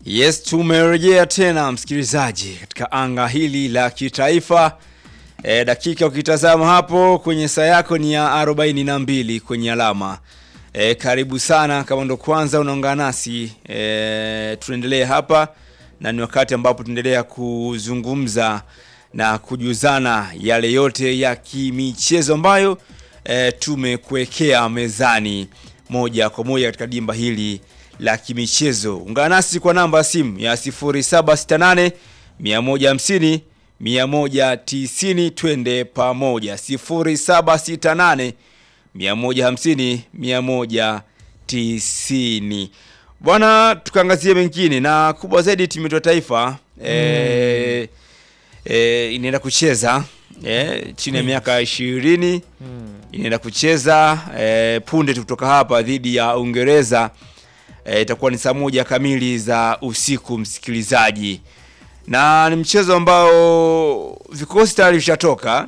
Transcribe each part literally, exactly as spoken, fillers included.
Yes, tumerejea tena msikilizaji katika anga hili la kitaifa. E, dakika ukitazama hapo kwenye saa yako ni ya arobaini na mbili kwenye alama. E, karibu sana kama ndo kwanza unaungana nasi. E, tuendelee hapa na ni wakati ambapo tunaendelea kuzungumza na kujuzana yale yote ya kimichezo ambayo e, tumekuwekea mezani moja kwa moja katika dimba hili la kimichezo. Ungana nasi kwa namba ya simu ya sifuri saba sita nane mia moja hamsini mia moja tisini, twende pamoja. sifuri saba sita nane mia moja hamsini mia moja tisini. Bwana, tukaangazie mengine na kubwa zaidi timu ya taifa mm. eh e, inaenda kucheza eh chini ya miaka ishirini mm. inaenda kucheza e, punde kutoka hapa dhidi ya Uingereza. E, itakuwa ni saa moja kamili za usiku msikilizaji. Na ni mchezo ambao vikosi tayari vishatoka.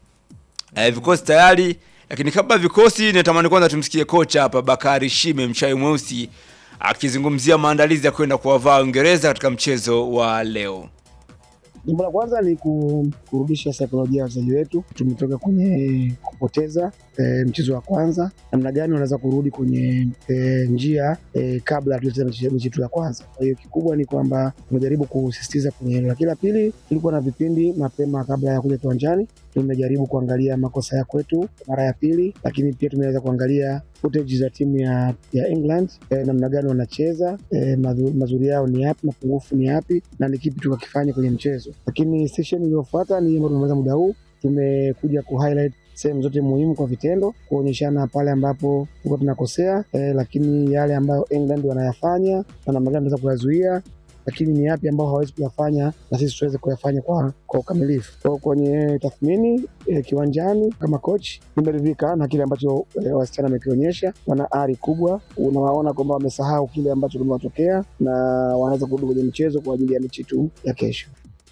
E, vikosi tayari, lakini kabla vikosi natamani kwanza tumsikie kocha hapa Bakari Shime Mchai Mweusi akizungumzia maandalizi ya kwenda kuwavaa Uingereza katika mchezo wa leo. Jambo la kwanza ni kurudisha saikolojia ya wachezaji wetu. Tumetoka kwenye kupoteza e, mchezo wa kwanza. Namna gani wanaweza kurudi kwenye e, njia e, kabla tulete mchezo ya kwanza. Kwa hiyo kikubwa ni kwamba tumejaribu kusisitiza kwenye hilo. Lakini la pili, tulikuwa na vipindi mapema kabla ya kuja kiwanjani. Tumejaribu kuangalia makosa ya kwetu mara ya pili, lakini pia tumeweza kuangalia footage za timu ya ya England, e, namna gani wanacheza, e, mazuri yao ni yapi, mapungufu ni yapi na ni kipi tukakifanya kwenye mchezo. Lakini session iliyofuata ni ambayo tumemaliza muda huu, tumekuja ku highlight sehemu zote muhimu kwa vitendo, kuonyeshana pale ambapo tuko tunakosea, e, lakini yale ambayo England wanayafanya na namna gani tunaweza kuyazuia, lakini ni yapi ambao hawezi kuyafanya na sisi tuweze kuyafanya kwa kwa ukamilifu. Kwa kwenye tathmini e, kiwanjani kama coach nimeridhika na kile ambacho e, wasichana wamekionyesha. Wana ari kubwa, unawaona kwamba wamesahau kile ambacho kimewatokea na wanaweza kurudi kwenye mchezo kwa ajili ya mechi tu ya kesho.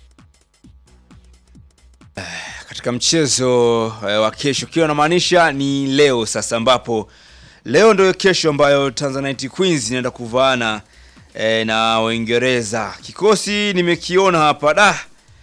Katika mchezo e, wa kesho kiwa na maanisha ni leo sasa, ambapo leo ndio kesho ambayo Tanzanite Queens inaenda kuvaana E, na Uingereza. Kikosi nimekiona hapa da.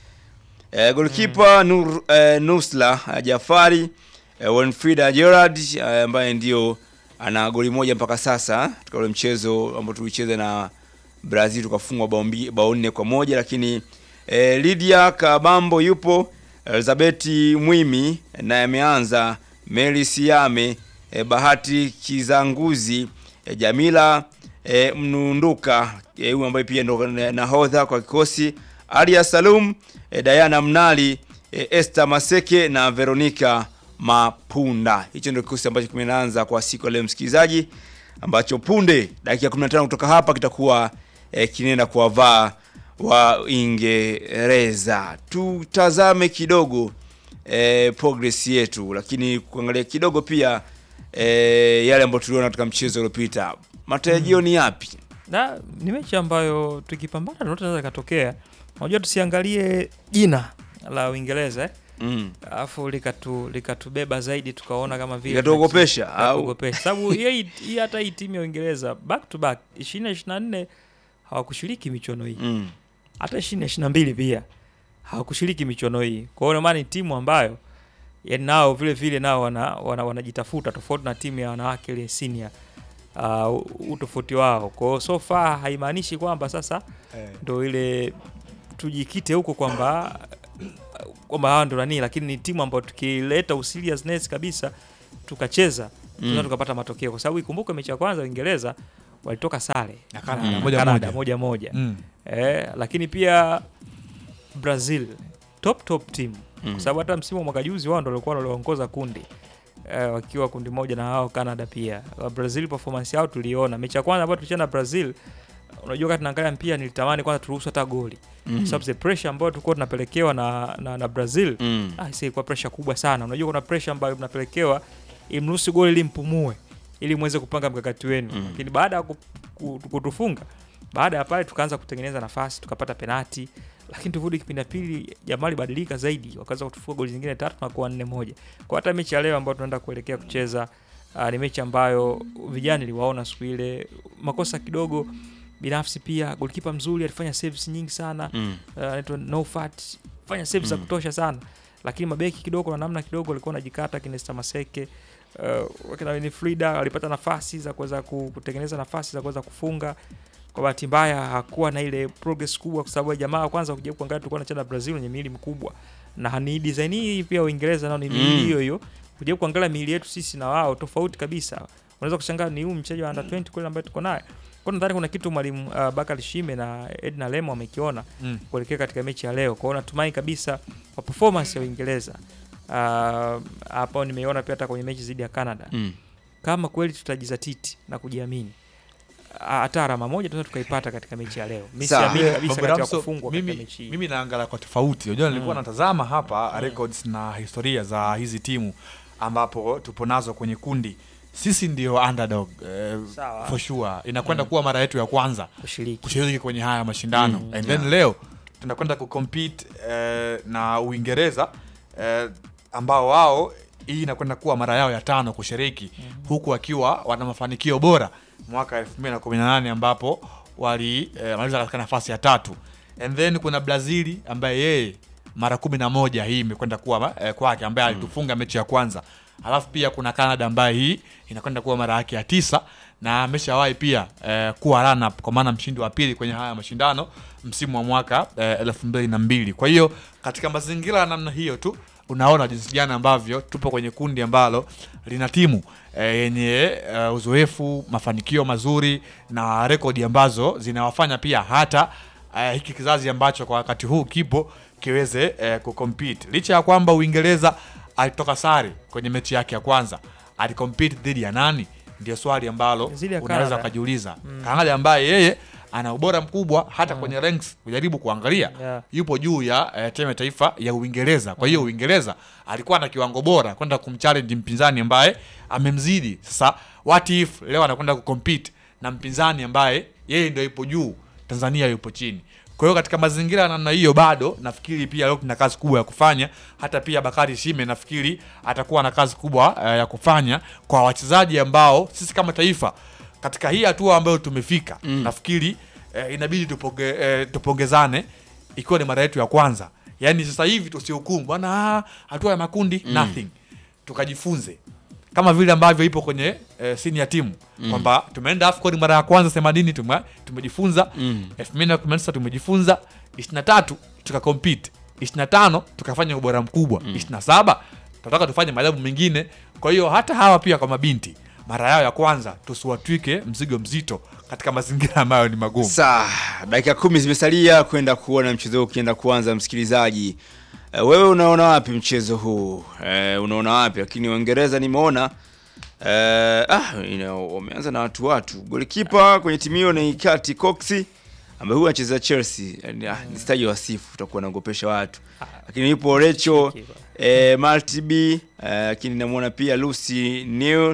E, goalkeeper mm. Nur, e, Nusla Jafari, e, Winfrida Gerard ambaye e, ndio ana goli moja mpaka sasa katika ule mchezo ambao tulicheza na Brazil tukafungwa bao nne kwa moja. Lakini e, Lydia Kabambo yupo, Elizabeth Mwimi na ameanza, Mary Siame, e, Bahati Kizanguzi, e, Jamila E, Mnunduka e, huyu ambaye pia ndo nahodha kwa kikosi, Alia Salum, e, Diana Mnali, e, Esther Maseke na Veronica Mapunda. Hicho ndio kikosi ambacho kimeanza kwa siku leo msikilizaji, ambacho punde dakika kumi na tano kutoka hapa kitakuwa e, kinenda kuwavaa wa Uingereza. Tutazame kidogo e, progress yetu, lakini kuangalia kidogo pia e, yale ambayo tuliona katika mchezo uliopita. Matarajio hmm. ni yapi? Na ni mechi ambayo tukipambana lolote linaweza katokea. Unajua tusiangalie jina la Uingereza eh. Mm. Alafu likatu likatubeba zaidi tukaona kama vile likatuogopesha au kuogopesha. Sababu hii hata hii timu ya Uingereza back to back ishirini ishirini na nne hawakushiriki michuano hii. Mm. Hata ishirini ishirini na mbili pia hawakushiriki michuano hii. Kwa hiyo maana ni timu ambayo yani nao vile vile nao wana wanajitafuta wana tofauti na timu ya wanawake ile senior. Uh, utofauti wao. Kwa so far haimaanishi kwamba sasa ndio ile tujikite huko kwamba kwamba hao ndio nani, lakini ni timu ambayo tukileta seriousness kabisa tukacheza mm. tunaweza tukapata matokeo, kwa sababu ikumbuke mechi ya kwanza Uingereza walitoka sare na Canada mm. moja Canada moja moja mm. eh, lakini pia Brazil top top team mm. kwa sababu hata msimu wa mwaka juzi wao ndio walikuwa wanaongoza kundi Uh, wakiwa kundi moja na hao Canada pia. Uh, Brazil performance yao tuliona. Mechi ya kwanza ambayo tulicheza na Brazil, unajua kati naangalia mpira nilitamani kwanza turuhusu hata goli. Mm. Kwa sababu pressure ambayo tulikuwa tunapelekewa na, na na Brazil, mm. ah si kwa pressure kubwa sana. Unajua kuna pressure ambayo tunapelekewa imruhusu goli ili mpumue ili muweze kupanga mkakati wenu. Mm. Lakini baada ya kutufunga, baada ya pale tukaanza kutengeneza nafasi, tukapata penalti. Lakini turudi kipindi pili Jamali badilika zaidi, wakaanza kutufunga goli zingine tatu na kuwa nne moja. Kwa hata mechi ya leo ambayo tunaenda kuelekea kucheza uh, ni mechi ambayo vijana niliwaona siku ile makosa kidogo binafsi pia goalkeeper mzuri, alifanya saves nyingi sana. Mm. Anaitwa uh, No Fat, fanya saves za Mm. kutosha sana. Lakini mabeki kidogo na namna kidogo walikuwa wanajikata, Kinesta Maseke, uh, wakina Winifrida walipata nafasi za kuweza kutengeneza nafasi za kuweza kufunga. Kwa bahati mbaya hakuwa na ile progress kubwa, kwa sababu jamaa kwanza ukija kuangalia tulikuwa tunacheza Brazil yenye miili mikubwa. Na ni design hii pia Uingereza nao ni miili hiyo Mm. hiyo. Ukija kuangalia miili yetu sisi na wao tofauti kabisa. Unaweza kushangaa ni huyu mchezaji wa under twenty kule ambaye tuko naye. Kwa nadhani kuna kitu mwalimu uh, Bakari Shime na Edna Lemo wamekiona Mm. kuelekea katika mechi ya leo. Kwa hiyo natumai kabisa kwa performance ya Uingereza. Uh, hapo nimeona pia hata kwenye mechi dhidi ya Canada. Mm. Kama kweli tutajizatiti na kujiamini, hata alama moja tunaweza tukaipata katika mechi ya leo. Mimi Sawa. siamini kabisa Babu katika Ramso, kufungwa katika mimi, mechi hii. mimi naangalia kwa tofauti. Unajua nilikuwa Mm. natazama hapa Mm. records na historia za hizi timu ambapo tupo nazo kwenye kundi. Sisi ndio underdog eh, Sawa. for sure. Inakwenda Mm. kuwa mara yetu ya kwanza Kushiriki. kushiriki kwenye haya mashindano. Mm. And then Yeah. leo tunakwenda kucompete eh, na Uingereza eh, ambao wao hii inakwenda kuwa mara yao ya tano kushiriki, Mm. huku wakiwa wana mafanikio bora mwaka elfu mbili na kumi na nane ambapo wali eh, maliza katika nafasi ya tatu. And then kuna Brazil ambaye yeye mara kumi na moja hii imekwenda kuwa eh, kwake, ambaye alitufunga mechi ya kwanza. Alafu pia kuna Canada ambaye hii inakwenda kuwa mara yake ya tisa, na ameshawahi pia eh, kuwa run up kwa maana mshindi wa pili kwenye haya mashindano msimu wa mwaka eh, elfu mbili na mbili. Kwa hiyo katika mazingira ya namna hiyo tu unaona jinsi gani ambavyo tupo kwenye kundi ambalo lina timu eh, yenye eh, uzoefu, mafanikio mazuri na rekodi ambazo zinawafanya pia hata eh, hiki kizazi ambacho kwa wakati huu kipo kiweze eh, kucompete. Licha ya kwamba Uingereza alitoka sare kwenye mechi yake ya kwanza, alicompete dhidi ya nani? Ndio swali ambalo Dhidi ya unaweza Canada. kujiuliza. Mm. Canada ambaye yeye ana ubora mkubwa hata Mm. kwenye ranks kujaribu kuangalia Yeah. yupo juu ya eh, timu ya taifa ya Uingereza. Kwa hiyo Uingereza alikuwa na kiwango bora kwenda kumchallenge mpinzani ambaye amemzidi. Sasa what if leo anakwenda kucompete na mpinzani ambaye yeye ndio yupo juu, Tanzania yupo chini. Kwa hiyo katika mazingira ya namna hiyo bado nafikiri pia leo kuna kazi kubwa ya kufanya. Hata pia Bakari Shime nafikiri atakuwa na kazi kubwa uh, ya kufanya kwa wachezaji ambao sisi kama taifa katika hii hatua ambayo tumefika. Mm. Nafikiri uh, inabidi tupoge, uh, tupongezane ikiwa ni mara yetu ya kwanza. Yaani sasa hivi tusihukumu bwana hatua ya makundi Mm. nothing. Tukajifunze kama vile ambavyo ipo kwenye eh, senior team Mm. kwamba tumeenda AFCON mara ya kwanza themanini tume, tumejifunza Mm. elfu mbili na kumi na tisa tumejifunza, ishirini na tatu tukacompete, ishirini na tano tukafanya ubora mkubwa, Mm. ishirini na saba tunataka tufanye maajabu mengine. Kwa hiyo hata hawa pia kwa mabinti mara yao ya kwanza tusiwatwike mzigo mzito katika mazingira ambayo ni magumu. Saa dakika kumi zimesalia kwenda kuona mchezo huu ukienda kuanza. Msikilizaji, e, wewe unaona wapi mchezo huu? E, unaona wapi? Lakini Uingereza nimeona e, ah you know, wameanza na watu watu. Golikipa kwenye timu hiyo ni Kati Coxi ambaye huwa anacheza Chelsea. Yani, ah, ni staji wa sifu utakuwa naogopesha watu. Lakini yupo Recho e, Maltibi, e, lakini namuona pia Lucy Neal,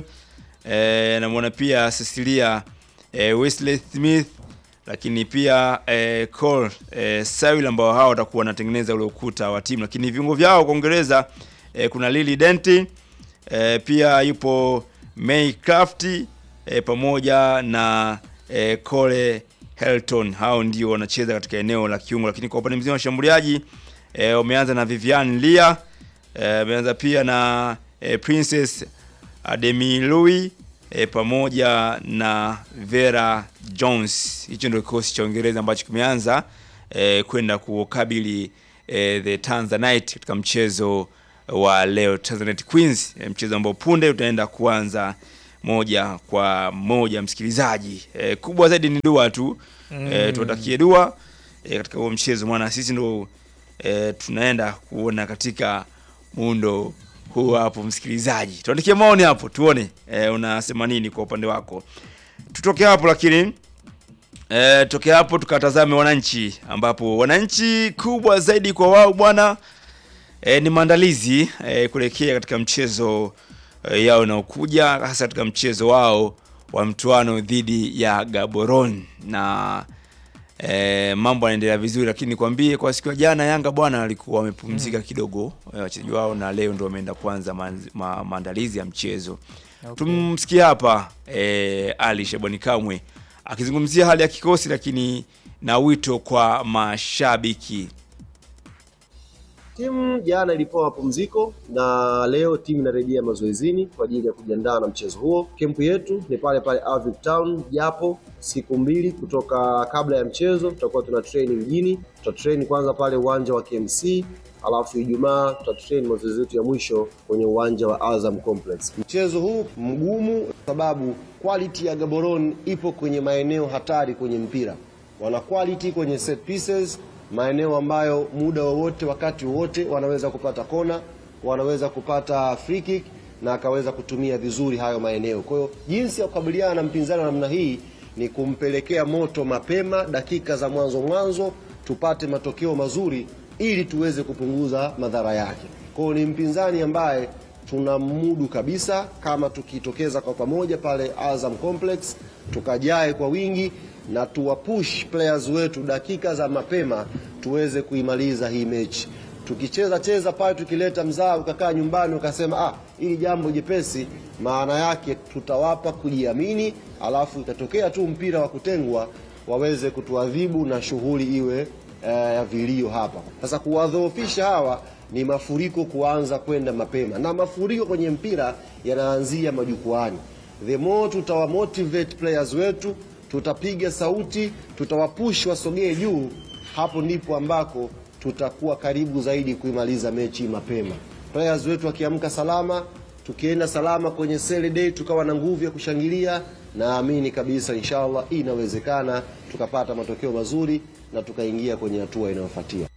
e, namuona pia Cecilia e, Wesley Smith, lakini pia e, Cole e, Sawil ambao hao watakuwa wanatengeneza ule ukuta wa timu. Lakini viungo vyao kwa Uingereza e, kuna Lily Denti, e, pia yupo May Craft e, pamoja na e, Cole Helton. Hao ndio wanacheza katika eneo la kiungo. Lakini kwa upande mzima wa washambuliaji e, wameanza na Vivian Leah, e, wameanza pia na e, Princess Ademi Louis e, pamoja na Vera Jones. Hicho ndio kikosi cha Uingereza ambacho kimeanza e, kwenda kukabili e, the Tanzanite katika mchezo wa leo, Tanzanite Queens, e, mchezo ambao punde utaenda kuanza moja kwa moja. Msikilizaji, e, kubwa zaidi ni dua tu. Mm. E, tuwatakie dua e, katika huo mchezo, maana sisi ndo e, tunaenda kuona katika muundo huu hapo. Msikilizaji, tuandikie maoni hapo tuone e, unasema nini kwa upande wako. Tutoke hapo lakini e, tutoke hapo tukatazame wananchi, ambapo wananchi kubwa zaidi kwa wao bwana e, ni maandalizi e, kuelekea katika mchezo e, yao unaokuja, hasa katika mchezo wao wa mtuano dhidi ya Gaborone. Na e, mambo yanaendelea vizuri, lakini nikwambie kwa siku ya jana Yanga bwana walikuwa wamepumzika mm. kidogo wachezaji wao, na leo ndio wameenda kuanza ma, maandalizi ya mchezo. Okay. Tumsikie hapa e, Ali Shabani Kamwe akizungumzia hali ya kikosi lakini na wito kwa mashabiki. Timu jana ilipewa mapumziko na leo timu inarejea mazoezini kwa ajili ya kujiandaa na mchezo huo. Kempu yetu ni pale pale Avic Town, japo siku mbili kutoka kabla ya mchezo tutakuwa tuna training mjini. Tutatrain kwanza pale uwanja wa K M C, alafu Ijumaa tutatrain mazoezi yetu ya mwisho kwenye uwanja wa Azam Complex. Mchezo huu mgumu sababu quality ya Gaborone ipo kwenye maeneo hatari kwenye mpira. Wana quality kwenye set pieces, maeneo ambayo muda wowote wakati wowote wanaweza kupata kona, wanaweza kupata free kick na akaweza kutumia vizuri hayo maeneo. Kwa hiyo jinsi ya kukabiliana na mpinzani wa namna hii ni kumpelekea moto mapema, dakika za mwanzo mwanzo tupate matokeo mazuri ili tuweze kupunguza madhara yake. Kwa hiyo ni mpinzani ambaye tunamudu kabisa kama tukitokeza kwa pamoja pale Azam Complex, tukajae kwa wingi na tuwapush players wetu dakika za mapema tuweze kuimaliza hii mechi. Tukicheza cheza pale tukileta mzaa ukakaa nyumbani ukasema ah ili jambo jepesi, maana yake tutawapa kujiamini, alafu itatokea tu mpira wa kutengwa waweze kutuadhibu na shughuli iwe ya uh, vilio hapa. Sasa kuwadhoofisha hawa ni mafuriko kuanza kwenda mapema, na mafuriko kwenye mpira yanaanzia majukwani. The more tutawamotivate players wetu, tutapiga sauti, tutawapush wasogee juu, hapo ndipo ambako tutakuwa karibu zaidi kuimaliza mechi mapema. Players wetu wakiamka salama, tukienda salama kwenye sele day, tukawa na nguvu ya kushangilia, naamini kabisa inshallah inawezekana tukapata matokeo mazuri na tukaingia kwenye hatua inayofuatia.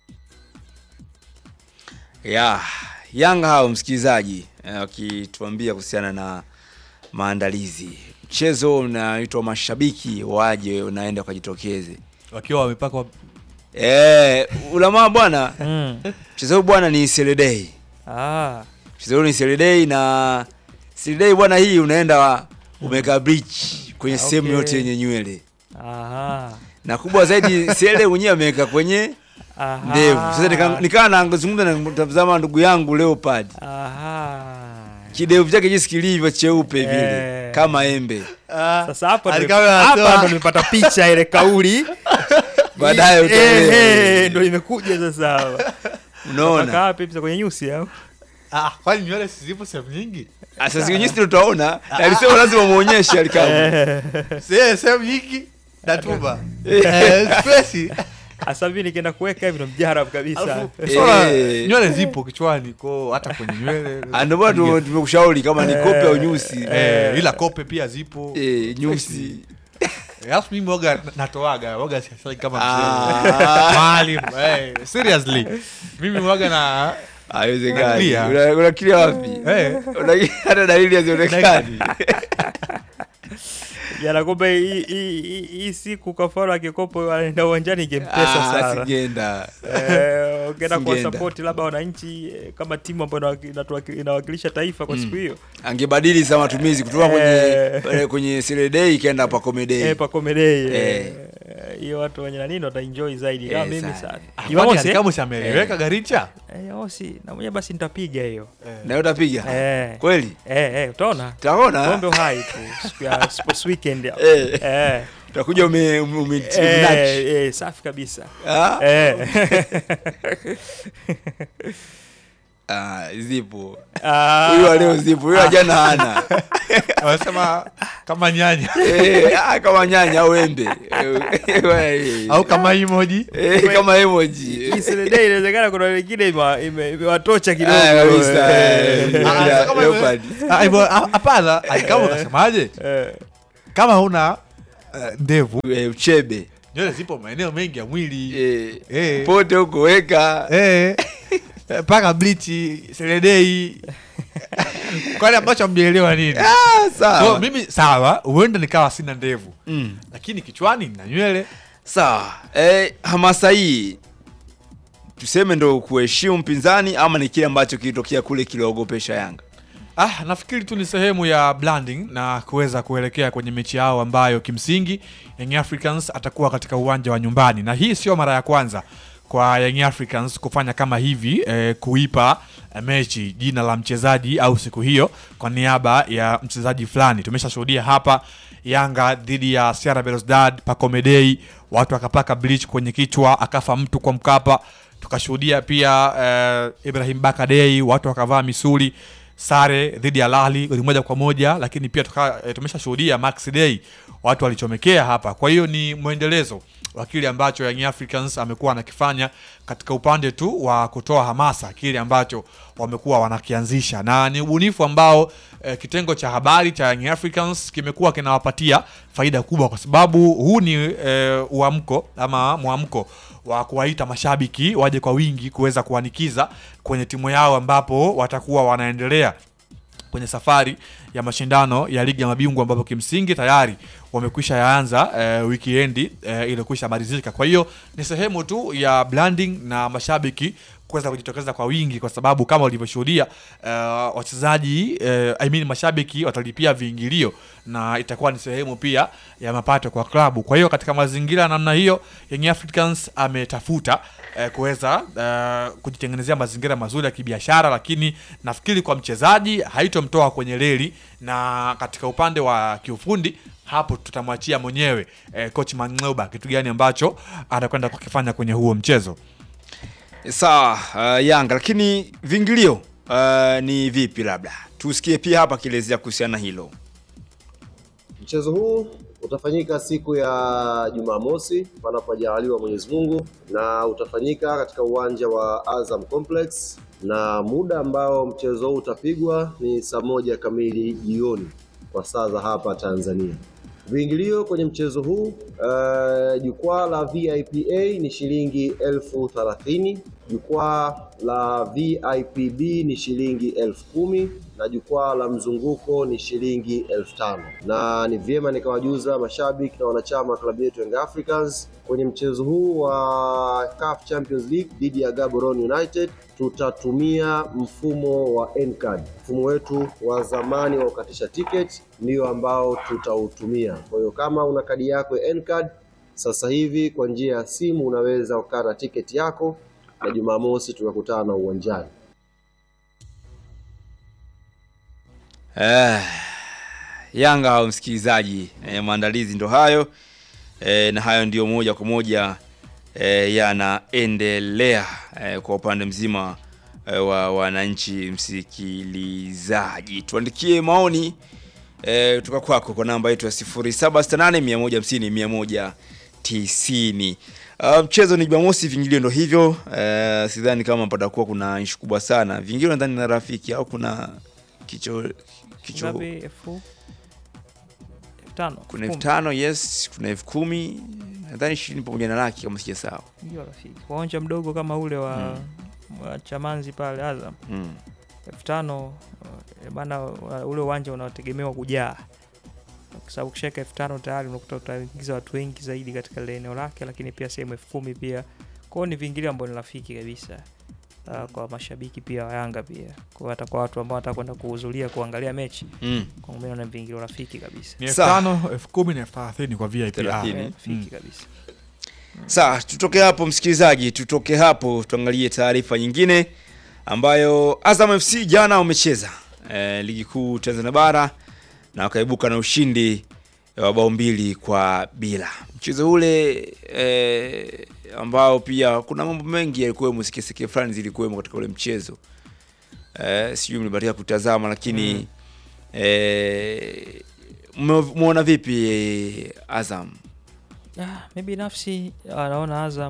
Ya, Yanga hao msikilizaji wakituambia kuhusiana na maandalizi. Mchezo unaitwa mashabiki waje unaenda kujitokeze. Wakiwa wamepaka eh ulama bwana. Mm. Mchezo bwana ni Saturday. Ah. Mchezo ni Saturday na Saturday bwana hii unaenda umeka bridge kwenye Okay. sehemu yote yenye nywele. Aha. Na kubwa zaidi Saturday mwenyewe ameweka kwenye Aha. ndevu. Sasa nika nikaa nazungumza na mtazama ndugu yangu Leopard. Aha. Kidevu chake jinsi kilivyo cheupe vile Eh. kama embe. Sasa hapa ndo Alikawa hapa anatoa- ndo nimepata picha ile kauli. Baadaye Eh, utaelewa. eh, ndo imekuja sasa hapa. Unaona? Kaka picha kwenye nyusi au? ah kwani nywele sizipo sehemu nyingi? Sasa siku nyingi tutaona. Na alisema lazima muonyeshe alikao. Sasa sehemu nyingi na tumba. Eh, space. Asa mimi nikienda kuweka hivi ndo mjarabu kabisa. Alafu Eh. swala nywele zipo kichwani kwa hata kwenye nywele. Ndio bwana tu- tumekushauri kama ni kope au nyusi. Eh, ila kope pia zipo. Eh, nyusi. Eh, alafu mimi waga natoaga, waga siasa kama Ah. mzee. Maalim, eh, seriously. Mimi waga na Haiwezekani. Unakilia. Una- Unakilia wapi? eh Una- Hata dalili hazionekani. Jana kumbe hii hii- hii hii siku kafara akikopo anaenda uwanjani ingempesa Ah, sana. singenda. Eh, ukienda kwa Singeenda. support labda wananchi eh, kama timu ambayo inawaki- inatuwaki- inawakilisha taifa kwa siku hiyo. Angebadili za matumizi kutoka kwenye Eh. kwenye Sile Day ikaenda pa Comedy. Eh, pa komedei. Eh. Eh, hiyo watu wenye nani ndo wataenjoy zaidi kama Eh, mimi sana. sana. Jumamosi Jumamosi. eh? kama usiameleweka Garicha. Eh, Jumamosi na mwenyewe basi nitapiga hiyo. Na wewe utapiga? Eh. Kweli? Eh, eh, utaona? Utaona? Ngombe hai tu siku ya sports weekend. ya. Eh. Eh. Utakuja ume ume ume- Eh, umenatch. eh, safi kabisa. Ah? Eh. Ah, zipo. Ah. Huyu wa leo zipo. Huyu wa jana hana. Wanasema kama nyanya Eh, ah, kama nyanya au embe. Eh, au kama emoji. eh, kama emoji. Hii Saturday inawezekana kuna wengine ima- ime- imewatocha kidogo. Ah, kabisa. Eh. Eh, Ah, ya- kama Leopard. Ah, hivyo ah, hapana, ai, kama utasemaje? Eh. Kama huna eh, ndevu, Eh, uchebe. nywele zipo maeneo mengi ya mwili. Eh, Eh. pote huko weka. Eh. eh, Paka bleach, seledei. Kwani ambacho mjielewa nini? Ah, Kwa sawa. mimi sawa, huenda nikawa sina ndevu. Mm. Lakini kichwani nina nywele. Sawa. Eh, hamasa hii tuseme ndo kuheshimu mpinzani ama ni kile ambacho kilitokea kule kiliogopesha Yanga? Ah, nafikiri tu ni sehemu ya branding na kuweza kuelekea kwenye mechi yao ambayo kimsingi Young Africans atakuwa katika uwanja wa nyumbani, na hii sio mara ya kwanza kwa Young Africans kufanya kama hivi eh, kuipa eh, mechi jina la mchezaji au siku hiyo kwa niaba ya mchezaji fulani. Tumeshashuhudia hapa Yanga dhidi ya Sierra Belouizdad Pacome Dei, watu wakapaka bleach kwenye kichwa, akafa mtu kwa Mkapa. Tukashuhudia pia eh, Ibrahim Bakadei, watu wakavaa misuli, sare dhidi ya Al Ahly goli moja kwa moja. Lakini pia tuka, e, tumeshashuhudia Max Day, watu walichomekea hapa. Kwa hiyo ni muendelezo wa kile ambacho Young Africans amekuwa anakifanya katika upande tu wa kutoa hamasa, kile ambacho wamekuwa wanakianzisha, na ni ubunifu ambao e, kitengo cha habari cha Young Africans kimekuwa kinawapatia faida kubwa, kwa sababu huu ni e, uamko ama muamko wa kuwaita mashabiki waje kwa wingi kuweza kuanikiza kwenye timu yao, ambapo watakuwa wanaendelea kwenye safari ya mashindano ya ligi ya mabingwa, ambapo kimsingi tayari wamekwisha yaanza e, weekend e, ile kwisha malizika. Kwa hiyo ni sehemu tu ya branding na mashabiki kuweza kujitokeza kwa wingi, kwa sababu kama ulivyoshuhudia uh, wachezaji uh, I mean mashabiki watalipia viingilio na itakuwa ni sehemu pia ya mapato kwa klabu. Kwa hiyo katika mazingira namna hiyo Young Africans ametafuta uh, kuweza uh, kujitengenezea mazingira mazuri ya kibiashara, lakini nafikiri kwa mchezaji haitomtoa kwenye reli, na katika upande wa kiufundi hapo tutamwachia mwenyewe uh, coach Mang'oba kitu gani ambacho atakwenda kukifanya kwenye huo mchezo. Sawa, uh, Yanga, lakini vingilio uh, ni vipi? Labda tusikie pia hapa kielezea kuhusiana hilo. Mchezo huu utafanyika siku ya Jumamosi panapojaliwa Mwenyezi Mungu, na utafanyika katika uwanja wa Azam Complex, na muda ambao mchezo huu utapigwa ni saa moja kamili jioni kwa saa za hapa Tanzania. Viingilio kwenye mchezo huu uh, jukwaa la V I P A ni shilingi elfu thelathini, jukwaa la V I P B ni shilingi elfu kumi, na jukwaa la mzunguko ni shilingi elfu tano. Na ni vyema nikawajuza mashabiki na wanachama wa klabu yetu Young Africans, kwenye mchezo huu wa C A F Champions League dhidi ya Gaborone United tutatumia mfumo wa N-card. Mfumo wetu wa zamani wa kukatisha ticket ndio ambao tutautumia. Kwa hiyo kama una kadi yako ya N-card sasa hivi kwa njia ya simu unaweza ukata ticket yako, na Jumamosi tukakutana uwanjani. Eh, Yanga au msikilizaji, eh, maandalizi ndo hayo eh, na hayo ndio moja kwa moja eh, yanaendelea eh, kwa upande mzima eh, wa wananchi. Msikilizaji, tuandikie maoni eh, kutoka kwako kwa namba yetu ya sifuri saba sita nane mia moja hamsini mia moja tisini. Uh, mchezo ni Jumamosi, vingilio ndo hivyo. Uh, sidhani kama patakuwa kuna issue kubwa sana. Vingilio nadhani na rafiki au kuna kicho kicho Ngapi? elfu tano. kuna elfu tano, yes, kuna elfu kumi, nadhani ishirini pamoja na laki kama sijasahau. Ndio rafiki. Uwanja mdogo kama ule wa, hmm. wa Chamanzi pale Azam. Mm. elfu tano e, bana ule uwanja unategemewa kujaa. Kwa sababu kishaka elfu tano tayari unakuta utaingiza watu wengi zaidi katika ile eneo lake, lakini pia sehemu elfu kumi pia. Kwa hiyo ni vingilio ambavyo ni rafiki kabisa. Uh, kwa mashabiki pia wa Yanga pia. Kwa hata kwa watu ambao watakwenda kuhudhuria kuangalia mechi. Mm. Kwa mimi naona vingilio rafiki kabisa. Ni elfu tano, elfu kumi na elfu thelathini kwa V I P. thelathini. Rafiki mm. kabisa. Sawa, tutoke hapo msikilizaji, tutoke hapo tuangalie taarifa nyingine ambayo Azam F C jana wamecheza eh, ligi kuu Tanzania bara na wakaibuka na ushindi wa bao mbili kwa bila. Mchezo ule eh, ambao pia kuna mambo mengi yalikuwa msikisike fulani zilikuwa katika ule mchezo. Eh, sijui mlibahatika kutazama, lakini mm. eh, muona vipi eh, Azam? Ah, mimi binafsi naona Azam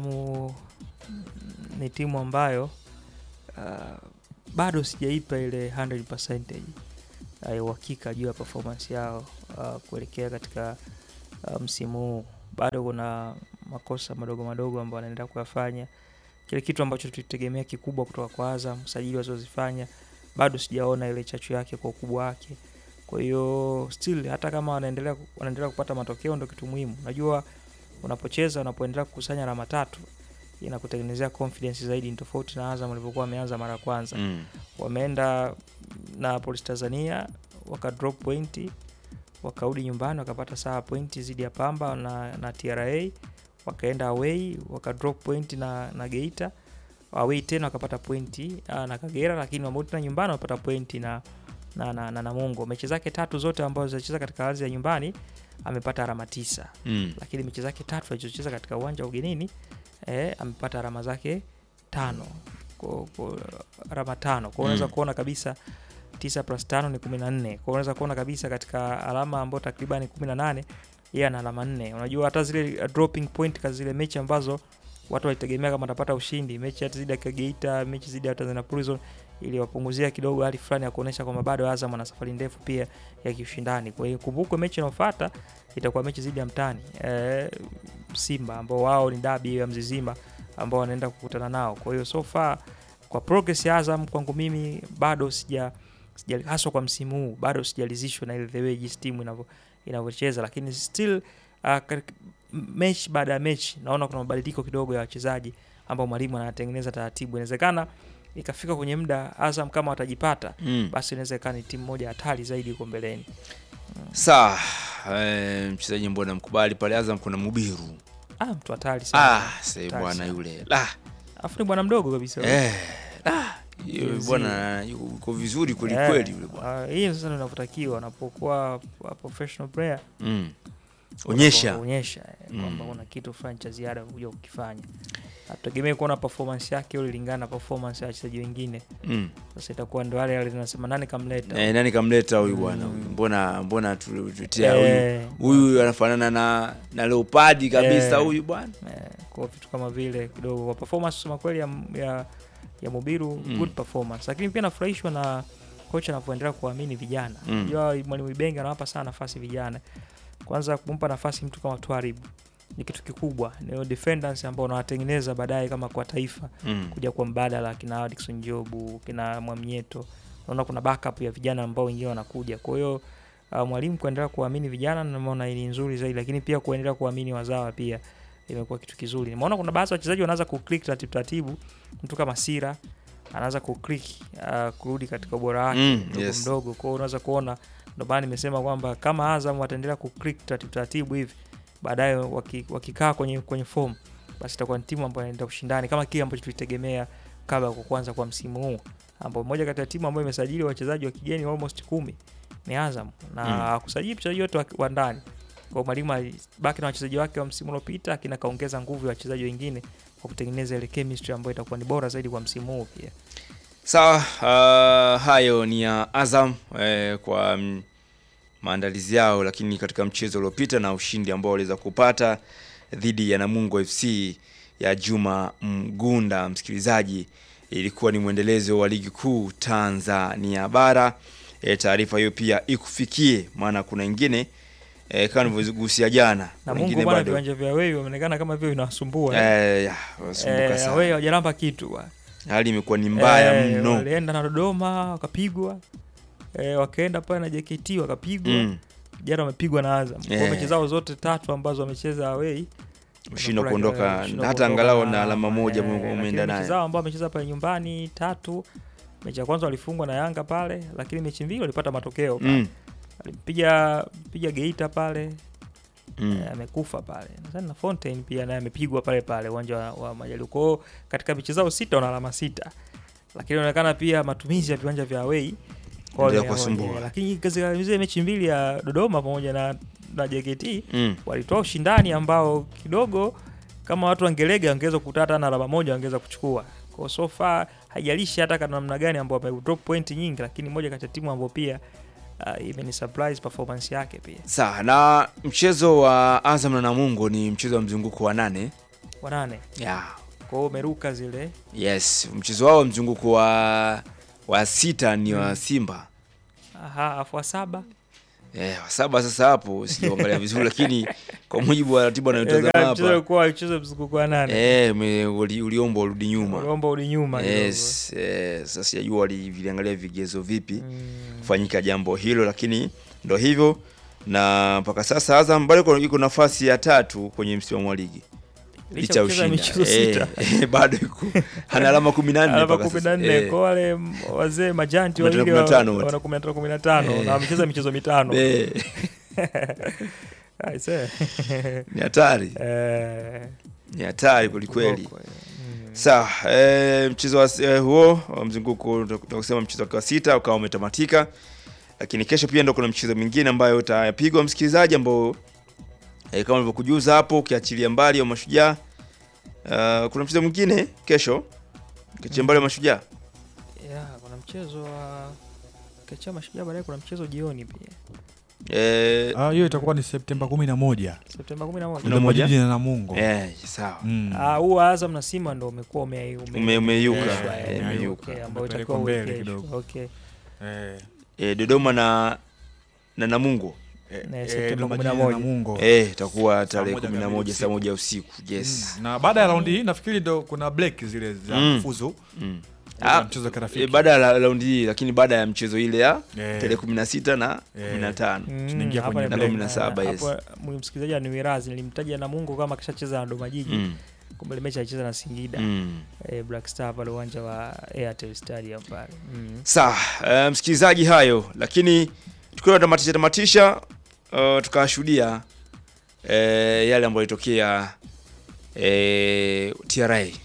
ni timu ambayo uh, bado sijaipa ile one hundred percent ya uhakika juu ya performance yao uh, kuelekea katika uh, msimu huu. Bado kuna makosa madogo madogo ambayo wanaendelea kuyafanya. Kile kitu ambacho tulitegemea kikubwa kutoka kwa Azam, sajili wazozifanya, bado sijaona ile chachu yake kwa ukubwa wake. Kwa hiyo still hata kama wanaendelea wanaendelea kupata matokeo ndio kitu muhimu. Unajua unapocheza unapoendelea kukusanya alama tatu inakutengenezea confidence zaidi, tofauti na Azam walivyokuwa wameanza mara kwanza. Mm. Wameenda na Police Tanzania waka drop point, wakarudi nyumbani wakapata sawa point zidi ya Pamba na na T R A, wakaenda away waka drop point na na Geita, away tena wakapata pointi uh, na Kagera, lakini wamerudi tena nyumbani wapata pointi na na na, na Namungo. Mechi zake tatu zote ambazo zilicheza katika ardhi ya nyumbani amepata alama tisa. Mm. Lakini mechi zake tatu alizocheza katika uwanja wa ugenini eh, amepata alama zake tano. Kwa, kwa alama tano. Kwa unaweza mm. kuona kabisa tisa plus tano ni kumi na nne. Kwa unaweza kuona kabisa katika alama ambazo takriban kumi na nane yeye ana alama nne. Unajua hata zile uh, dropping point kazi zile mechi ambazo watu walitegemea kama atapata ushindi, mechi hata zidi ya Geita, mechi zidi ya Tanzania Prison, ili wapunguzia kidogo hali fulani ya kuonesha kwamba bado Azam ana safari ndefu pia ya kiushindani. Kwa hiyo kumbukwe mechi inayofuata itakuwa mechi zidi ya mtani e, Simba ambao wao ni dabi ya Mzizima ambao wanaenda kukutana nao. Kwa hiyo so far kwa progress ya Azam kwangu mimi bado sija sija haswa kwa msimu huu bado sijalizishwa na ile the way this team inavyo inavyocheza, lakini still uh, mechi baada ya mechi naona kuna mabadiliko kidogo ya wachezaji ambao mwalimu anatengeneza taratibu. Inawezekana ikafika kwenye muda Azam kama watajipata mm. basi inawezekana ni timu moja hatari zaidi huko mbeleni. Mm. Sawa, eh, mchezaji mbona mkubali pale Azam kuna Mubiru. Ah, mtu hatari sana. Ah, sasa bwana yule. La. Afu ni bwana mdogo kabisa. Eh. La. Yule bwana yuko vizuri kweli kweli yule bwana. Ah, hiyo sasa ndio inavyotakiwa unapokuwa professional player. Mm. Onyesha onyesha kwamba mm. una kitu fulani cha ziada kuja kukifanya. Hatutegemee kuona performance yake ile ilingana na performance ya wachezaji wengine. Mm. Sasa itakuwa ndio wale wale tunasema nani kamleta. Eh, nani kamleta huyu bwana huyu. Mm. Mbona mbona tutia huyu. Huyu anafanana na na Leopard kabisa huyu bwana. Eh, kwa vitu kama vile kidogo kwa performance sema kweli ya ya, ya Mubiru mm. good performance. Lakini pia nafurahishwa na kocha anapoendelea kuamini vijana. Unajua mm. mwalimu Ibenge anawapa sana nafasi vijana. Kwanza kumpa nafasi mtu kama Twaribu ni kitu kikubwa. Ni defenders ambao wanawatengeneza baadaye kama kwa taifa mm. kuja kwa mbadala kina Dickson Jobu, kina Mwamnyeto. Naona kuna backup ya vijana ambao wengine wanakuja. Kwa hiyo uh, mwalimu kuendelea kuamini vijana naona ni nzuri zaidi, lakini pia kuendelea kuamini wazawa pia imekuwa kitu kizuri. Nimeona kuna baadhi ya wachezaji wanaanza ku-click taratibu taratibu, mtu kama Sira anaanza ku-click uh, kurudi katika ubora wake mm, mdogo yes. mdogo. Kwa hiyo unaweza kuona ndio bana nimesema kwamba kama Azam wataendelea ku-click taratibu taratibu hivi baadaye wakikaa waki kwenye kwenye form basi itakuwa ni timu ambayo inaenda kushindani kama kile ambacho tulitegemea kabla ya kuanza kwa msimu huu, ambapo moja kati ya timu ambayo imesajili wachezaji wa kigeni almost kumi ni Azam na mm. kusajili wachezaji wote wa ndani. Kwa mwalimu baki na wachezaji wake wa msimu uliopita akina kaongeza nguvu ya wachezaji wengine kwa kutengeneza ile chemistry ambayo itakuwa ni bora zaidi kwa msimu huu pia. Sawa, uh, hayo ni ya Azam eh, kwa um, maandalizi yao, lakini katika mchezo uliopita na ushindi ambao waliweza kupata dhidi ya Namungo F C ya Juma Mgunda, msikilizaji, ilikuwa ni mwendelezo wa ligi kuu Tanzania bara. E, taarifa hiyo pia ikufikie maana kuna nyingine eh kama nilivyogusia jana na Mungu bwana viwanja vya wewe wameonekana kama vile vinawasumbua eh ya wasumbuka eh, sana wewe hajalamba kitu bwana, hali imekuwa ni mbaya eh, mno. Walienda na Dodoma wakapigwa eh, wakaenda pale na J K T wakapigwa mm. Jana wamepigwa na Azam eh. Kwa mechi zao zote tatu ambazo wamecheza away ushindo kuondoka hata angalau na alama moja umeenda nayo. Mechi zao ambao wamecheza pale nyumbani tatu, mechi ya kwanza walifungwa na Yanga pale, lakini mechi mbili walipata matokeo pale. Mm. Alipiga piga Geita pale. Mm. E, amekufa pale. Nadhani na Fontaine pia naye amepigwa pale pale uwanja wa, wa Majaliwa. Kwa katika mechi zao sita wana alama sita. Lakini inaonekana pia matumizi ya viwanja vya away kwa kusumbua. Lakini katika zile mechi mbili ya Dodoma pamoja na na J K T mm. walitoa ushindani ambao kidogo kama watu wangelega wangeweza kukutana na alama moja wangeweza kuchukua. Kwa so far haijalishi hata kana namna gani ambao wame drop point nyingi, lakini moja kati ya timu ambao pia uh, imeni surprise performance yake pia. Sawa, na mchezo wa Azam na Namungo ni mchezo wa mzunguko wa nane. Wa nane. Yeah. Kwa hiyo umeruka zile. Yes, mchezo wao mzunguko wa wa sita ni wa Simba. Aha, afu wa saba. Eh, wa saba sasa hapo sijaangalia vizuri lakini kwa mujibu wa ratiba inayotazama hapa. Mchezo kwa mchezo mzunguko wa nane. Eh, uliomba urudi nyuma. Uliomba urudi nyuma kidogo. Yes, eh, sasa sijajua waliangalia vigezo vipi mm. kufanyika jambo hilo, lakini ndio hivyo na mpaka sasa Azam bado iko nafasi ya tatu kwenye msimamo wa ligi. Licha ya michezo sita eh, bado iko ana alama kumi na nne alama kumi na nne eh. Kwa wale wazee majanti wale wana kumi na tano kumi na tano eh. Na wamecheza michezo mitano eh. I say. Ni hatari. Eh, Ni hatari kweli kweli. Morocco, eh. Sawa, eh, mchezo wa eh, huo wa mzunguko tunasema mchezo wa sita ukawa umetamatika. Lakini kesho pia ndio kuna mchezo mwingine ambayo utapigwa msikilizaji, ambao eh, kama nilivyokujuza hapo, ukiachilia mbali wa Mashujaa, uh, kuna mchezo mwingine kesho ukiachilia mbali wa Mashujaa. Yeah, kuna mchezo wa Kecha Mashujaa, baadaye kuna mchezo jioni pia. Eh, Ah, hiyo itakuwa ni Septemba kumi na moja. Septemba kumi na moja. Kumi na moja? Jiji na Namungo. eh, sawa. Mm. Ah, huo Azam na Simba ndio umekuwa ume Ume- umeyuka, umeyuka, eh, eh, umeyuka. okay, ambao Umepelekwa itakuwa mbele wiki kidogo. kesho. Okay. Eh. Eh, Dodoma na na Namungo. Na Eh, Septemba Dodoma kumi na Jiji moja. Namungo. Eh, itakuwa tarehe moja kumi na kamili moja saa usiku. moja usiku. Yes. Mm. Na baada ya raundi hii nafikiri ndo kuna break zile za Mm. kufuzu. Mm. Ah, Ah, mchezo wa kirafiki. E, baada ya raundi hii, lakini baada ya mchezo ile ya Eh. tarehe kumi na sita na Eh. kumi na tano. Mm, Tunaingia hapa kwenye ni na break. kumi na saba, yes. Hapo mwi- msikilizaji ananiwirazi, nilimtaja Namungo kama kishacheza na Dodoma Jiji. Mm. Kumbe ile mechi alicheza na Singida. Mm. Eh, Black Star pale uwanja wa Airtel Stadium pale. Mm. Sawa, uh, msikilizaji hayo, lakini tukiwa tamatisha tamatisha uh, tukashuhudia eh, yale ambayo yalitokea eh, T R A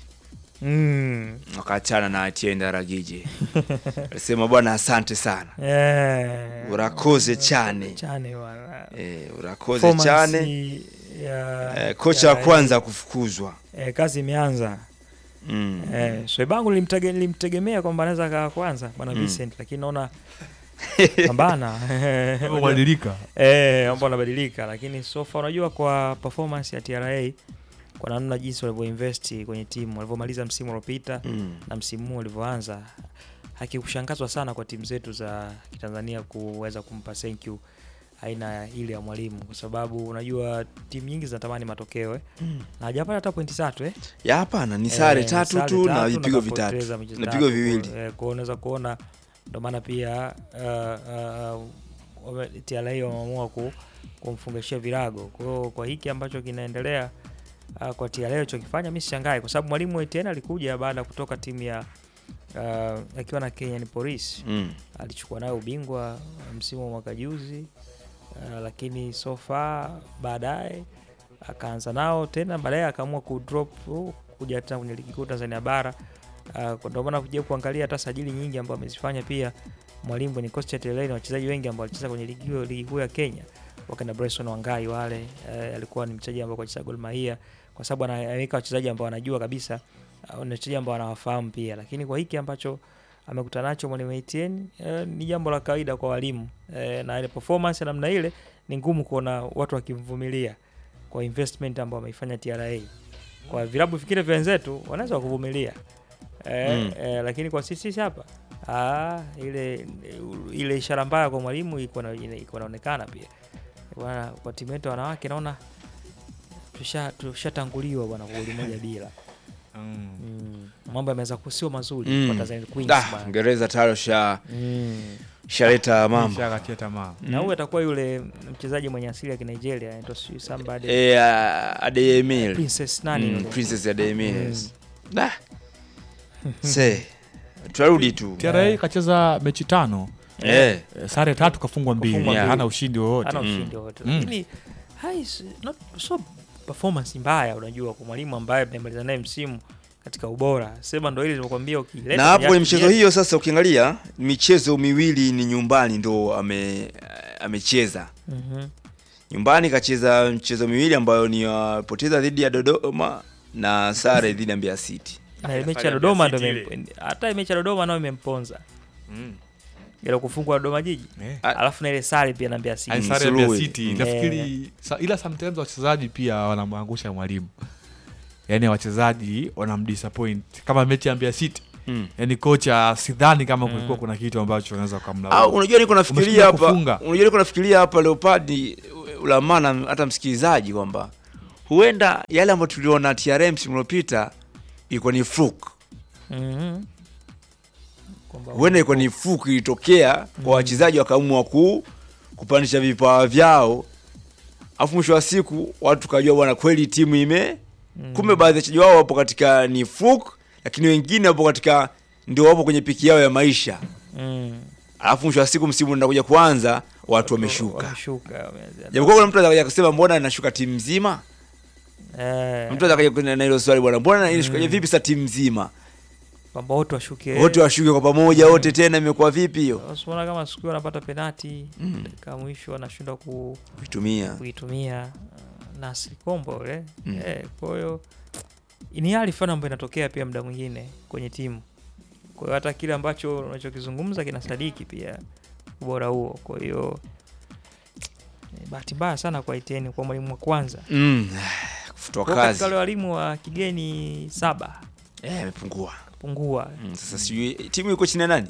Mm. wakaachana na Etienne Daragije. Alisema bwana, asante sana. Eh. Urakoze chane. Chane bwana. Eh, urakoze Performance chane. ya Eh, kocha wa ya- kwanza kufukuzwa. eh, kazi imeanza. Mm. Eh, Swebangu nilimtege, nilimtegemea kwamba anaweza kaa kwanza bwana Mm. Vincent, lakini naona pambana. Kubadilika. Eh, mambo yanabadilika, lakini so far unajua kwa performance ya T R A kwa namna jinsi walivyoinvest kwenye timu, walivyomaliza msimu uliopita Mm. na msimu huu ulivyoanza, hakikushangazwa sana kwa timu zetu za Tanzania kuweza kumpa thank you aina ile ya mwalimu, kwa sababu unajua timu nyingi zinatamani matokeo eh. Mm. Na hajapata hata pointi tatu eh. Ya hapana, ni sare Eh, tatu sare tu na tatu vipigo kapoteza vitatu. michezo Na tatu. vipigo viwili. Eh, kwa unaweza kuona ndio maana pia uh, uh, wame- T R A wameamua ku, kumfungashia virago. Kwa hiyo kwa hiki ambacho kinaendelea uh, kwa T R A alichokifanya mimi sishangai, kwa sababu mwalimu Etienne alikuja baada ya kutoka timu ya uh, akiwa na Kenyan Police. Mm. Alichukua nayo ubingwa msimu wa mwaka juzi. Uh, lakini so far baadaye akaanza nao tena, baadaye akaamua ku drop uh, kuja tena kwenye ligi kuu Tanzania bara. Uh, kwa ndio maana kuja kuangalia hata sajili nyingi ambazo amezifanya pia mwalimu kwenye kocha T R A na wachezaji wengi ambao walicheza kwenye ligi hiyo ligi kuu ya Kenya, wakina Bryson Wangai wale, uh, alikuwa ni mchezaji ambao alicheza Gor Mahia, kwa sababu anaweka wachezaji ambao wanajua kabisa, uh, na wachezaji ambao wanawafahamu pia. Lakini kwa hiki ambacho amekutana nacho mwalimu Etienne, eh, ni jambo la kawaida kwa walimu, eh, na ile performance namna ile ni ngumu kuona watu wakimvumilia kwa investment ambayo wameifanya T R A. Kwa vilabu vikile vya wenzetu wanaweza kuvumilia eh, Mm. eh, lakini kwa sisi sisi hapa ah, ile ile ishara mbaya kwa mwalimu iko na iko inaonekana pia kwa, kwa timu yetu wanawake naona tusha tushatanguliwa bwana kwa goli moja bila. Mm. Mm. Mambo yameweza kusio mazuri Mm. kwa Tanzania Queens Da, bwana. Uingereza tayari sha Mm. shaleta mambo. Shakatia tamaa. Na huyu atakuwa yule mchezaji mwenye asili ya Nigeria anaitwa sijui somebody Eh, uh, Adeyemil. Princess nani Mm, yule? Princess Adeyemil. Mm. Yes. Da. Se. Turudi tu. T R A kacheza mechi tano, Eh. eh, sare tatu, kafungwa mbili. Kafungwa mbili. Hana ushindi wowote. Hana Mm. ushindi wote. Mm. Lakini hai not so performance mbaya unajua kwa mwalimu ambaye amemaliza naye msimu katika ubora. Sema ndio ile nilikwambia ukileta Na hapo kwenye kwenye michezo yake- hiyo sasa ukiangalia michezo miwili ni nyumbani ndo ame amecheza. Mhm. Nyumbani kacheza mchezo miwili ambayo ni wapoteza dhidi ya Dodoma na sare dhidi ya Mbeya City. Na ile mechi Sare ya ya Dodoma Mbeya ndio City imem- hata ile mechi ya Dodoma nayo imemponza. Mm. Ile kufungwa Dodoma Jiji. Eh. Ah. Alafu na ile sare pia na Mbeya City. Ai, Mm, sare ya Mbeya Suluhi. City Mm. nafikiri sa, ila sometimes wachezaji pia wanamwangusha mwalimu, yaani wachezaji wanamdisappoint kama mechi ya Mbeya City. Mm. Yaani kocha sidhani kama Mm. kulikuwa kuna kitu ambacho unaweza Au kumlaumu. unajua niko nafikiria Umeshindwa hapa. kufunga. Unajua niko nafikiria hapa Leopard ulamana hata msikilizaji kwamba huenda yale ambayo tuliona T R M msimu uliopita ilikuwa ni fluke. Mhm. Kwamba Huenda ilikuwa ni fluke ilitokea kwa wachezaji wakaamua ku kupandisha vipawa vyao. Afu mwisho wa siku watu kajua bwana kweli timu ime Mm. kumbe baadhi ya wachezaji wao wapo katika ni fluke, lakini wengine wapo katika ndio wapo kwenye piki yao ya maisha. Mm. alafu mwisho wa siku msimu unakuja kuanza watu wameshuka. Wameshuka. wameanza- Japokuwa kuna mtu atakaye kusema mbona inashuka timu nzima? Eh, Mtu atakaye kwenda na hilo swali bwana, mbona inashuka vipi sa timu nzima? kwamba wote washuke. Wote washuke kwa pamoja wote tena imekuwa vipi hiyo? Usiona kama siku wanapata penalti Mm. kama mwisho wanashindwa ku, Kuitumia. kuitumia uh, na sikombo ule. Mm. Eh, kwa hiyo ni hali fulani ambayo inatokea pia muda mwingine kwenye timu. Kwa hiyo hata kile ambacho unachokizungumza kinasadiki pia ubora huo. Kwa hiyo ni bahati mbaya sana kwa Etienne kwa mwalimu wa kwanza. Mm. Kufutwa Kwa kazi. katika wale walimu wa kigeni saba Eh, imepungua. pungua. Mm, sasa sijui timu iko chini ya nani?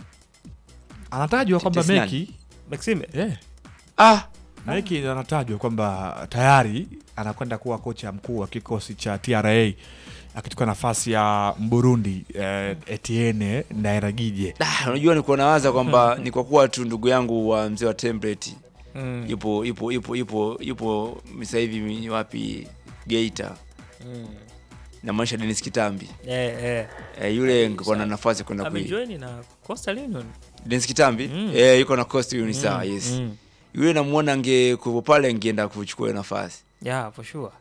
Anatajwa kwamba Tetesi Meki Maxime eh, Ah, Meki anatajwa kwamba tayari anakwenda kuwa kocha mkuu wa kikosi cha T R A akichukua nafasi ya Mburundi eh, Etienne Ndairagije. ah, unajua nilikuwa nawaza kwamba ni kwa kuwa tu ndugu yangu wa mzee wa template mm. yupo yupo yupo yupo yupo sasa hivi wapi Geita mm. na maisha Dennis Kitambi. eh eh Eh, yule ngekuwa na nafasi kwenda kui. amejoin na Coastal Union. Dennis Kitambi Mm. eh yuko na Coast Union sawa, Mm, yes. mm. Yule namuona angekuwa pale angeenda kuchukua hiyo nafasi. Yeah, for sure.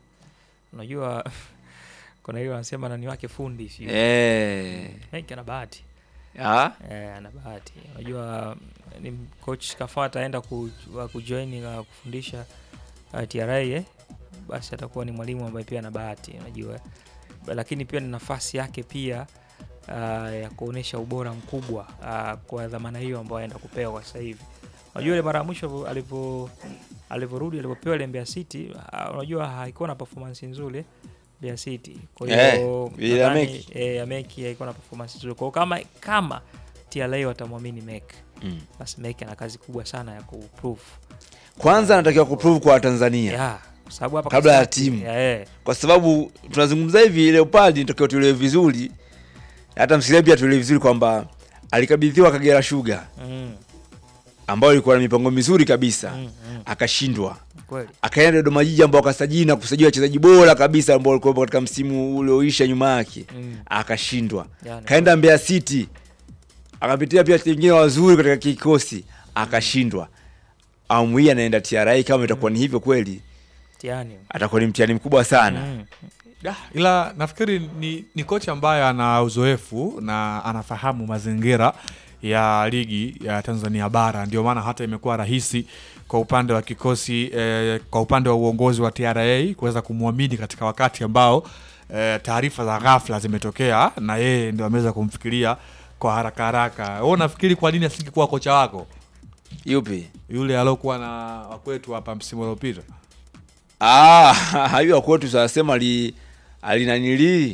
Unajua kuna hiyo anasema nani wake fundi sio. Eh. Mike ana bahati. Ah? Eh, ana bahati. Unajua ni coach Kafata aenda ku, wa kujoin na kufundisha uh, T R A eh, basi atakuwa ni mwalimu ambaye pia ana bahati unajua. Ba- Lakini pia ni nafasi yake pia uh, ya kuonesha ubora mkubwa uh, kwa dhamana hiyo ambayo anaenda kupewa kwa sasa hivi. Unajua ile mara ya mwisho alipo aliporudi alipopewa ile Mbeya City uh, unajua haikuwa na performance nzuri Mbeya City. Kwa hiyo Eh, ile ya nadhani, Meki. eh, ya Meki haikuwa na performance nzuri. Kwa hiyo kama kama T R A watamwamini Meki, Mm. basi Meki ana kazi kubwa sana ya kuprove. Kwanza anatakiwa kuprove kwa Tanzania. Yeah, kwa sababu hapa Kabla ya katikati- timu. Yeah, eh. Kwa sababu tunazungumza hivi Leopard nitakiwa tuelewe vizuri. Hata msikilizaji pia tuelewe vizuri kwamba alikabidhiwa Kagera Sugar Mm, ambao ilikuwa na mipango mizuri kabisa. mm, mm. Akashindwa. Kweli. Akaenda Dodoma Jiji ambao akasajili na kusajili wachezaji bora kabisa ambao walikuwa katika msimu ulioisha nyuma yake. Mm. Akashindwa. Yani. Kaenda Mbeya City. Akapitia pia wachezaji wengine wazuri katika kikosi. Akashindwa. Awamu hii anaenda T R A kama itakuwa ni hivyo kweli. Tiani. Atakuwa ni mtihani mkubwa sana. Mm. Ya, ila nafikiri ni, ni kocha ambaye ana uzoefu na anafahamu mazingira ya ligi ya Tanzania bara, ndio maana hata imekuwa rahisi kwa upande wa kikosi eh, kwa upande wa uongozi wa T R A kuweza kumwamini katika wakati ambao eh, taarifa za ghafla zimetokea na yeye ndio ameweza kumfikiria kwa haraka haraka. Wewe unafikiri kwa nini asingekuwa kocha wako Yupi? yule alokuwa na wakwetu hapa msimu uliopita? Ah, hayo kwetu tunasema ali alinanili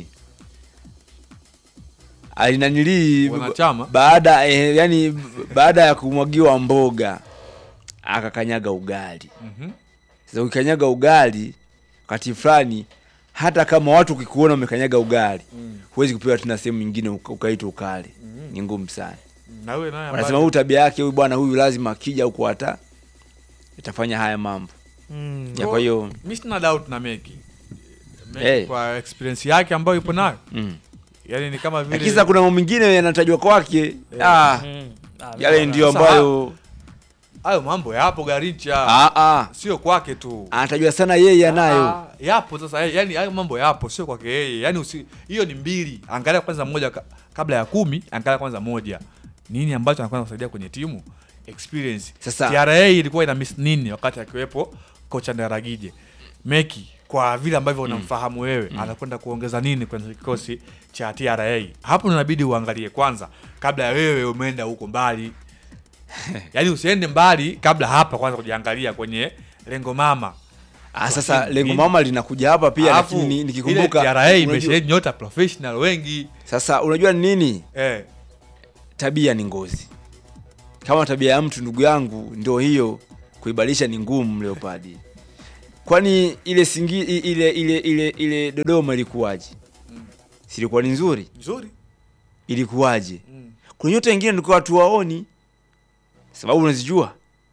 alinanili Wanachama? baada eh, yani baada ya kumwagiwa mboga akakanyaga ugali. Mhm. Sasa ukikanyaga ugali wakati fulani, hata kama watu ukikuona umekanyaga ugali Mm. huwezi kupewa tena sehemu nyingine uka- ukaitwa ukali. Ni ngumu sana. Na wewe naye Wanasema ambaye huyu tabia yake huyu bwana huyu lazima akija huko hata itafanya haya mambo. Mm. Ya kwa hiyo mimi sina doubt na Meki. Meki Hey. kwa experience yake ambayo yupo nayo. mm. Yaani ni kama vile Lakini kuna mambo mengine yanatajwa kwake. Ah, Mm. Ah, yale mimi ndio Sasa- ambayo hayo mambo yapo Garincha. ah ah Sio kwake tu. anatajwa sana yeye anayo. Ah, yapo sasa, yani hayo mambo yapo, sio kwake yeye. Yani usi, hiyo ni mbili. Angalia kwanza moja ka, kabla ya kumi, angalia kwanza moja. Nini ambacho anakwenda kusaidia kwenye timu? Experience. Sasa- T R A ilikuwa ina miss nini wakati akiwepo kocha Ndaragije? Meki kwa vile ambavyo unamfahamu wewe, anakwenda kuongeza nini kwenye kikosi cha T R A? Hapo inabidi uangalie kwanza kabla ya wewe umeenda huko mbali. Yaani usiende mbali kabla hapa kwanza kujiangalia kwenye lengo mama. Ah, sasa Nini? lengo mama linakuja hapa pia, Alafu, lakini ile nikikumbuka T R A unajua- imesheheni nyota professional wengi. sasa unajua ni nini? Eh. Tabia ni ngozi. Kama tabia ya mtu ndugu yangu ndio hiyo, kuibadilisha ni ngumu Leopard. Kwani ile singi ile ile ile ile Dodoma ilikuwaje? Si ilikuwa ni nzuri? Nzuri. Ilikuwaje? Mm. Kuna nyota wengine nilikuwa watu waoni. Sababu unazijua?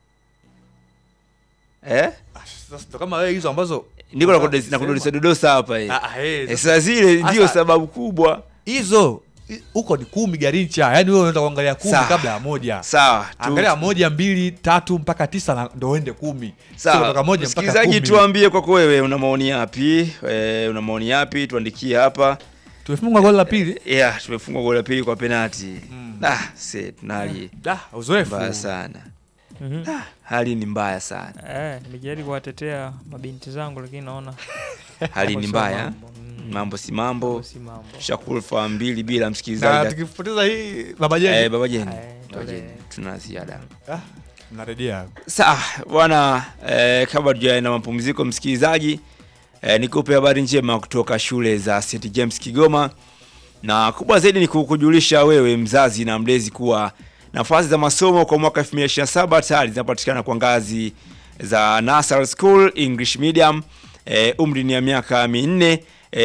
Eh? Ah, sasa ndo kama wewe hizo ambazo Ndiko na Sasa, kudodesa na sema. kudodesa dodosa hapa eh. Ah, ah, eh, Eh, sasa- Sasa zile ndio Sasa- sababu kubwa. hizo huko ni kumi Garincha, yani wewe unaweza kuangalia kumi Sawa. kabla ya moja. Sawa. tu- Angalia moja, mbili, tatu mpaka tisa na ndo uende kumi. Sio Sawa. kutoka moja mpaka Msikilizaji, kumi. tuambie kwako wewe una maoni yapi? E, una maoni yapi? Tuandikie hapa. Tumefungwa goli la pili. Yeah, tumefungwa goli la pili kwa penalti. Ah, se tunali Da, uzoefu. mbaya sana. Mhm. Ah, hali ni mbaya sana. Eh, nimejaribu kuwatetea mabinti zangu lakini naona Hali ni sio mbaya. mambo. Mm. Mambo si mambo. si mambo. Shakulfa mbili bila Na msikilizaji. tukipoteza hii baba Jeni. Eh, baba Jeni. Eh, Baba tole. Jeni. Tuna ziada. Ah, narejea. Sawa bwana, eh, kabla tujaenda mapumziko msikilizaji, eh, nikupe habari njema kutoka shule za Saint James Kigoma, na kubwa zaidi ni kukujulisha wewe mzazi na mlezi kuwa nafasi za masomo kwa mwaka elfu mbili ishirini na saba tayari zinapatikana kwa ngazi za Nursery School English Medium, eh, umri ni ya miaka minne,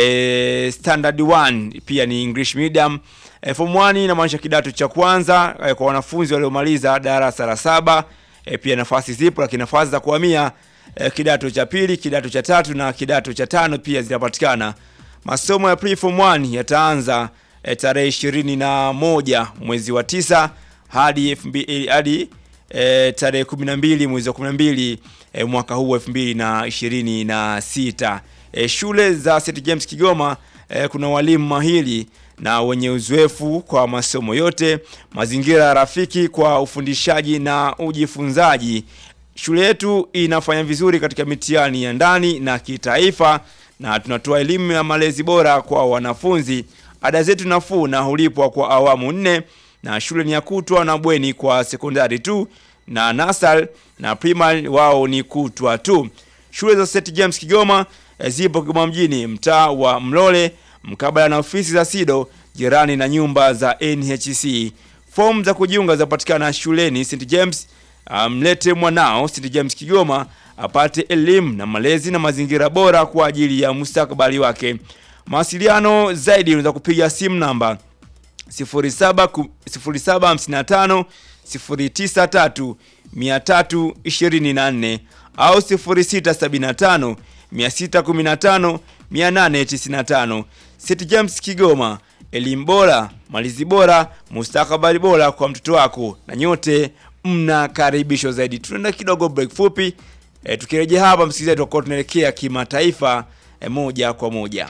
eh, Standard one pia ni English Medium, eh, Form one inamaanisha kidato cha kwanza eh, kwa wanafunzi waliomaliza darasa la saba. E, pia nafasi zipo, lakini nafasi za kuhamia e, kidato cha pili, kidato cha tatu na kidato cha tano pia zinapatikana. Masomo ya pre-form one yataanza e, tarehe ishirini na moja mwezi wa tisa hadi elfu mbili hadi e, tarehe kumi na mbili mwezi wa kumi na mbili e, mwaka huu elfu mbili na ishirini na sita. E, shule za Saint James Kigoma e, kuna walimu mahiri na wenye uzoefu kwa masomo yote, mazingira rafiki kwa ufundishaji na ujifunzaji. Shule yetu inafanya vizuri katika mitihani ya ndani na kitaifa, na tunatoa elimu ya malezi bora kwa wanafunzi. Ada zetu nafuu na hulipwa kwa awamu nne, na shule ni ya kutwa na bweni kwa sekondari tu, na nasal na primary wao ni kutwa tu. Shule za Saint James Kigoma zipo Kigoma mjini, mtaa wa Mlole, mkabala na ofisi za SIDO, jirani na nyumba za N H C. Form za kujiunga zapatikana shuleni Saint James. Mlete um, mwanao Saint James Kigoma apate elimu na malezi na mazingira bora kwa ajili ya mustakabali wake. Mawasiliano zaidi unaweza kupiga simu namba sifuri saba hamsini na tano sifuri tisa tatu mia tatu ishirini na nne au sifuri sita sabini na tano mia sita kumi na tano mia nane tisini na tano. Saint James Kigoma, elimu bora, malizi bora, mustakabali bora kwa mtoto wako, na nyote mnakaribishwa zaidi. Tunaenda kidogo break fupi. E, tukirejea hapa msikilizaji, tutakuwa tunaelekea kimataifa e, moja kwa moja.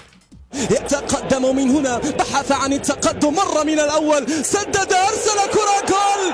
يتقدم من هنا بحث عن التقدم مرة من الأول سدد أرسل كرة جول.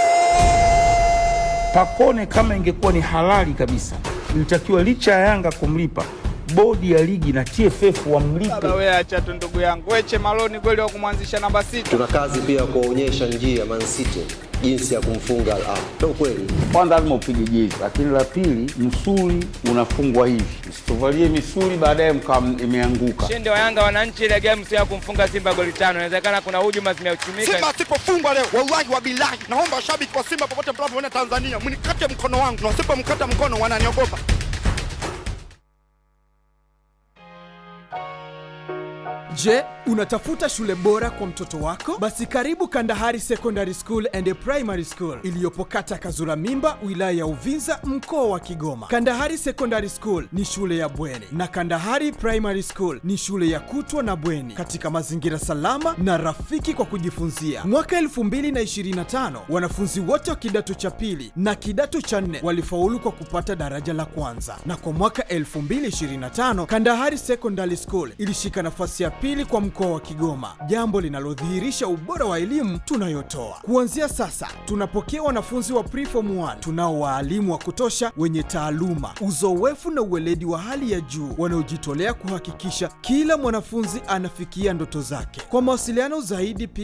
Pacone kama ingekuwa ni halali kabisa, ilitakiwa licha ya Yanga kumlipa, bodi ya ligi na T F F wamlipe. Wewe acha tu ndugu yangu, Weche Maloni kweli wa kumwanzisha namba sita. Tuna kazi pia kuonyesha njia Man City jinsi ya kumfunga Al Ahly. Ndio kweli. Kwanza lazima upige jezi, lakini la pili msuli unafungwa hivi. Usitovalie misuli baadaye mkawa imeanguka. Shinde wa Yanga wananchi ile game sio ya kumfunga Simba goli tano. Inawezekana kuna hujuma zimeuchumika. Simba asipofungwa leo, wallahi wa billahi, naomba washabiki wa Simba popote mnapoona Tanzania, mnikate mkono wangu, na usipomkata mkono wananiogopa. Je, unatafuta shule bora kwa mtoto wako? Basi karibu Kandahari Secondary School and Primary School iliyopo kata Kazura Mimba, wilaya ya Uvinza, mkoa wa Kigoma. Kandahari Secondary School ni shule ya bweni na Kandahari Primary School ni shule ya kutwa na bweni katika mazingira salama na rafiki kwa kujifunzia. Mwaka elfu mbili na ishirini na tano wanafunzi wote wa kidato cha pili na kidato cha nne walifaulu kwa kupata daraja la kwanza, na kwa mwaka elfu mbili ishirini na tano Kandahari Secondary School ilishika nafasi ya pili kwa mkoa wa Kigoma, jambo linalodhihirisha ubora wa elimu tunayotoa. Kuanzia sasa tunapokea wanafunzi wa Preform one. Tunao waalimu wa kutosha wenye taaluma, uzoefu na uweledi wa hali ya juu wanaojitolea kuhakikisha kila mwanafunzi anafikia ndoto zake. Kwa mawasiliano zaidi